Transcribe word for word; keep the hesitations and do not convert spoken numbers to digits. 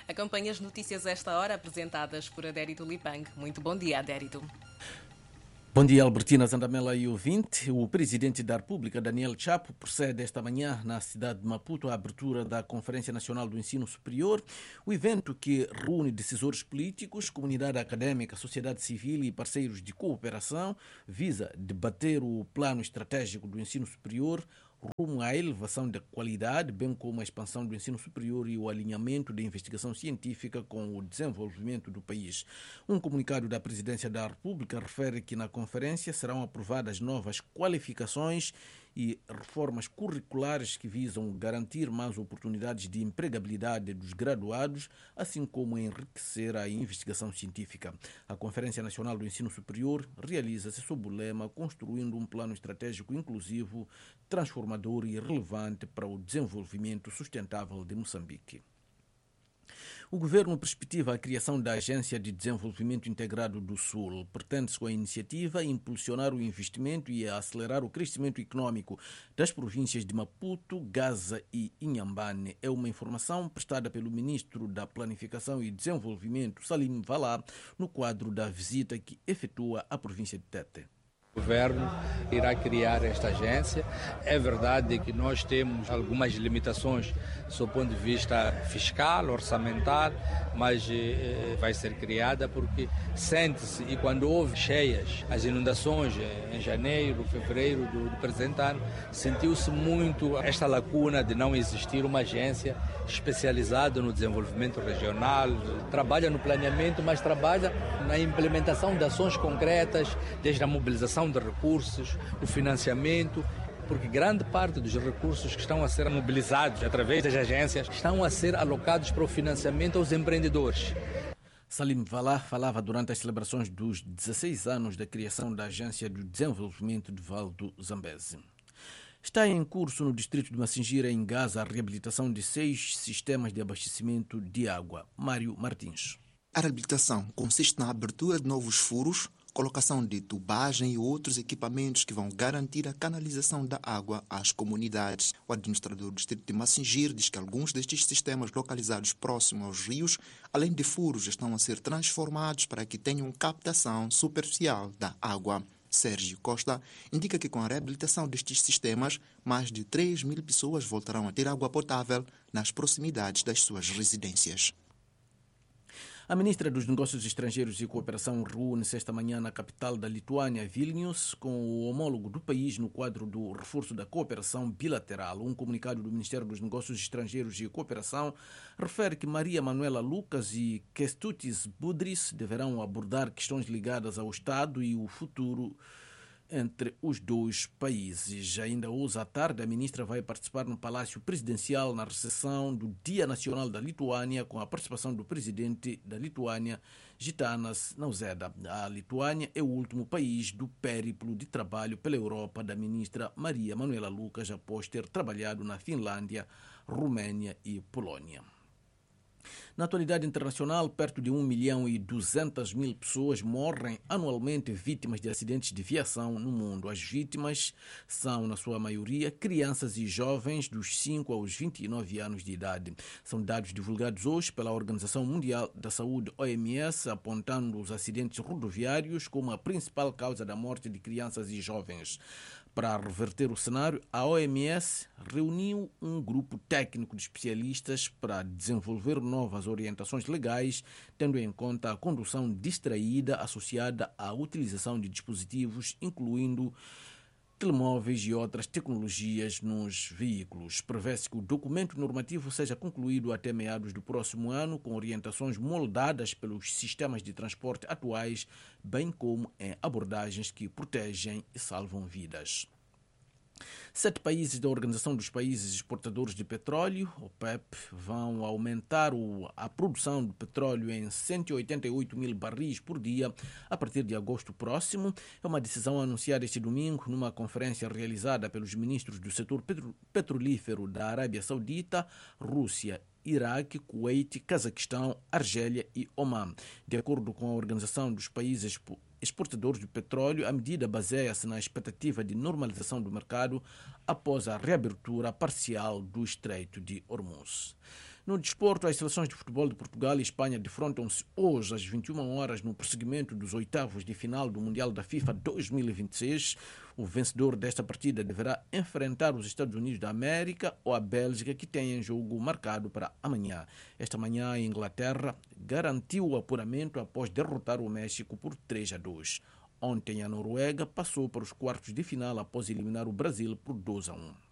Acompanhe as notícias a esta hora apresentadas por Adérito Lipang. Muito bom dia, Adérito. Bom dia, Albertina Zandamela e ouvinte. O presidente da República, Daniel Chapo, procede esta manhã na cidade de Maputo à abertura da Conferência Nacional do Ensino Superior, o evento que reúne decisores políticos, comunidade académica, sociedade civil e parceiros de cooperação, visa debater o plano estratégico do ensino superior rumo à elevação da qualidade, bem como a expansão do ensino superior e o alinhamento da investigação científica com o desenvolvimento do país. Um comunicado da Presidência da República refere que na conferência serão aprovadas novas qualificações e reformas curriculares que visam garantir mais oportunidades de empregabilidade dos graduados, assim como enriquecer a investigação científica. A Conferência Nacional do Ensino Superior realiza-se sob o lema Construindo um Plano Estratégico Inclusivo, Transformador e Relevante para o Desenvolvimento Sustentável de Moçambique. O governo perspectiva a criação da Agência de Desenvolvimento Integrado do Sul. Pretende-se com a iniciativa impulsionar o investimento e acelerar o crescimento econômico das províncias de Maputo, Gaza e Inhambane. É uma informação prestada pelo ministro da Planificação e Desenvolvimento, Salim Valá, no quadro da visita que efetua à província de Tete. O governo irá criar esta agência. É verdade que nós temos algumas limitações do ponto de vista fiscal, orçamental, mas eh, vai ser criada porque sente-se, e quando houve cheias, as inundações em janeiro, fevereiro do, do presente ano, sentiu-se muito esta lacuna de não existir uma agência especializada no desenvolvimento regional, trabalha no planeamento, mas trabalha na implementação de ações concretas, desde a mobilização de recursos, o financiamento, porque grande parte dos recursos que estão a ser mobilizados através das agências estão a ser alocados para o financiamento aos empreendedores. Salim Valá falava durante as celebrações dos dezesseis anos da criação da Agência de Desenvolvimento de Val do Zambeze. Está em curso no distrito de Massingira, em Gaza, a reabilitação de seis sistemas de abastecimento de água. Mário Martins. A reabilitação consiste na abertura de novos furos, colocação de tubagem e outros equipamentos que vão garantir a canalização da água às comunidades. O administrador do distrito de Massingira diz que alguns destes sistemas localizados próximos aos rios, além de furos, estão a ser transformados para que tenham captação superficial da água. Sérgio Costa indica que com a reabilitação destes sistemas, mais de três mil pessoas voltarão a ter água potável nas proximidades das suas residências. A ministra dos Negócios Estrangeiros e Cooperação reúne-se esta manhã na capital da Lituânia, Vilnius, com o homólogo do país no quadro do reforço da cooperação bilateral. Um comunicado do Ministério dos Negócios Estrangeiros e Cooperação refere que Maria Manuela Lucas e Kestutis Budris deverão abordar questões ligadas ao Estado e o futuro entre os dois países. Ainda hoje à tarde, a ministra vai participar no Palácio Presidencial na recepção do Dia Nacional da Lituânia, com a participação do presidente da Lituânia, Gitanas Nausėda. A Lituânia é o último país do périplo de trabalho pela Europa da ministra Maria Manuela Lucas, após ter trabalhado na Finlândia, Romênia e Polónia. Na atualidade internacional, perto de um milhão e duzentas mil pessoas morrem anualmente vítimas de acidentes de viação no mundo. As vítimas são, na sua maioria, crianças e jovens dos cinco aos vinte e nove anos de idade. São dados divulgados hoje pela Organização Mundial da Saúde, O M S, apontando os acidentes rodoviários como a principal causa da morte de crianças e jovens. Para reverter o cenário, a O M S reuniu um grupo técnico de especialistas para desenvolver novas orientações legais, tendo em conta a condução distraída associada à utilização de dispositivos, incluindo telemóveis e outras tecnologias nos veículos. Prevê-se que o documento normativo seja concluído até meados do próximo ano, com orientações moldadas pelos sistemas de transporte atuais, bem como em abordagens que protegem e salvam vidas. Sete países da Organização dos Países Exportadores de Petróleo, OPEP, vão aumentar o, a produção de petróleo em cento e oitenta e oito mil barris por dia a partir de agosto próximo. É uma decisão anunciada este domingo numa conferência realizada pelos ministros do setor petro, petrolífero da Arábia Saudita, Rússia, Iraque, Kuwait, Cazaquistão, Argélia e Omã. De acordo com a Organização dos Países Exportadores de Petróleo, a medida baseia-se na expectativa de normalização do mercado após a reabertura parcial do Estreito de Hormuz. No desporto, as seleções de futebol de Portugal e Espanha defrontam-se hoje às vinte e uma horas no prosseguimento dos oitavos de final do Mundial da FIFA dois mil e vinte e seis. O vencedor desta partida deverá enfrentar os Estados Unidos da América ou a Bélgica, que tem em jogo marcado para amanhã. Esta manhã, a Inglaterra garantiu o apuramento após derrotar o México por três a dois. Ontem, a Noruega passou para os quartos de final após eliminar o Brasil por dois a um.